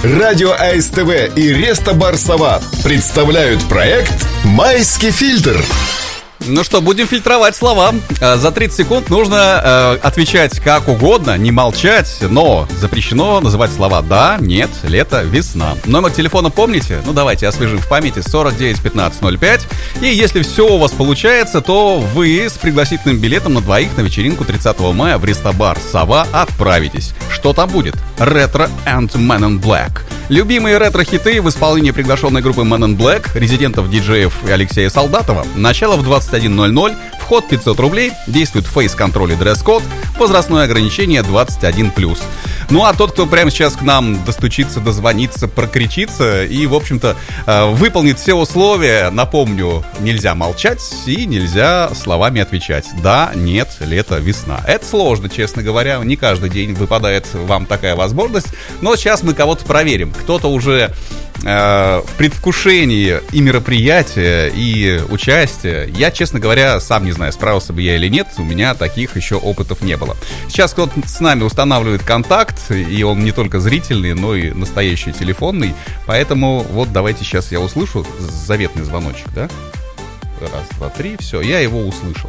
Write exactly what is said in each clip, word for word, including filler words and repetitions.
Радио АСТВ и Рестобар Сова представляют проект «Майский фильтр». Ну что, будем фильтровать слова. За тридцать секунд нужно э, отвечать как угодно, не молчать, но запрещено называть слова «да», «нет», «лето», «весна». Номер телефона помните? Ну давайте освежим в памяти: сорок девять пятнадцать ноль пять. И если все у вас получается, то вы с пригласительным билетом на двоих на вечеринку тридцатого мая в Рестобар Сова отправитесь. Что там будет? Ретро and Men in Black. Любимые ретро-хиты в исполнении приглашенной группы Men in Black, резидентов диджеев и Алексея Солдатова. Начало в двадцать один ноль ноль, вход пятьсот рублей, действует фейс-контроль и дресс-код, возрастное ограничение двадцать один плюс. Ну а тот, кто прямо сейчас к нам достучится, дозвонится, прокричится и, в общем-то, выполнит все условия, напомню, нельзя молчать и нельзя словами отвечать «да», «нет», «лето», «весна». Это сложно, честно говоря, не каждый день выпадает вам такая возможность, но сейчас мы кого-то проверим. Кто-то уже э, в предвкушении и мероприятия, и участия. Я, честно говоря, сам не знаю, справился бы я или нет, у меня таких еще опытов не было. Сейчас кто-то с нами устанавливает контакт, и он не только зрительный, но и настоящий телефонный, поэтому вот давайте сейчас я услышу заветный звоночек, да? Раз, два, три, все, я его услышал.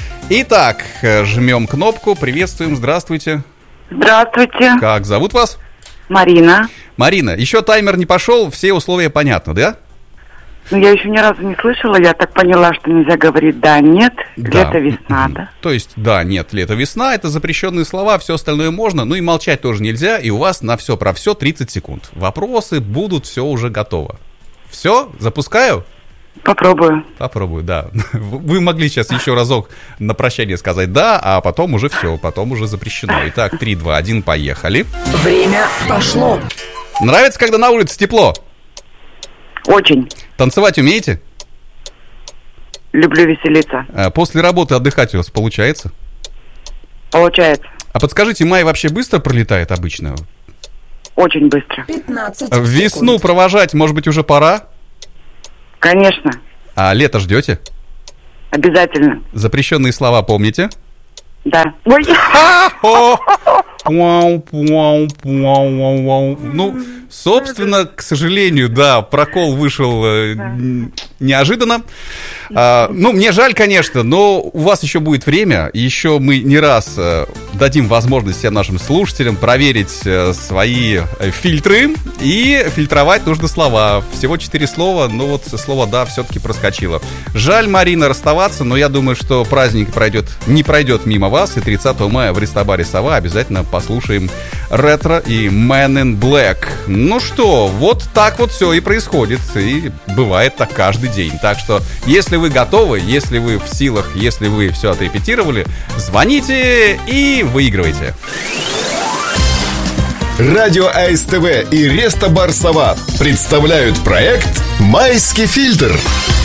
Итак, жмем кнопку, приветствуем, здравствуйте. Здравствуйте. Как зовут вас? Марина. Марина, еще таймер не пошел, все условия понятны, да? Ну, я еще ни разу не слышала, я так поняла, что нельзя говорить «да», «нет», да. «лето», «весна», да? То есть «да», «нет», «лето», «весна» — это запрещенные слова, все остальное можно, ну и молчать тоже нельзя, и у вас на все про все тридцать секунд. Вопросы будут, все уже готово. Все, запускаю? Попробую. Попробую, да. Вы могли сейчас еще разок на прощание сказать «да», а потом уже все, потом уже запрещено. Итак, три, два, один, поехали. Время пошло. Нравится, когда на улице тепло? Очень. Танцевать умеете? Люблю веселиться. После работы отдыхать у вас получается? Получается. А подскажите, май вообще быстро пролетает обычно? Очень быстро. пятнадцать Весну секунд. провожать, может быть, уже пора? Конечно. А лето ждете? Обязательно. Запрещенные слова помните? Да. Ой. Ну, собственно, к сожалению, да, прокол вышел э, неожиданно. А, ну, мне жаль, конечно, но у вас еще будет время. Еще мы не раз э, дадим возможность всем нашим слушателям проверить э, свои э, фильтры. И фильтровать нужно слова. Всего четыре слова, но вот слово «да» все-таки проскочило. Жаль, Марина, расставаться, но я думаю, что праздник пройдет, не пройдет мимо вас. И тридцатого мая в Рестобаре Сова обязательно послушаем ретро и Men in Black. Ну что, вот так вот все и происходит. И бывает так каждый день. Так что, если вы готовы, если вы в силах, если вы все отрепетировали, звоните и выигрывайте. Радио АСТВ и Рестобар Сова представляют проект «Майский фильтр».